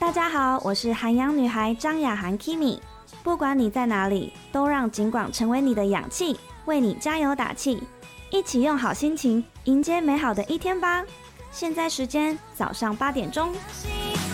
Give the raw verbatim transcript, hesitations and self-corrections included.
大家好，我是韩阳女孩张雅涵 Kimi。不管你在哪里，都让警广成为你的氧气，为你加油打气。一起用好心情迎接美好的一天吧。现在时间早上八点钟。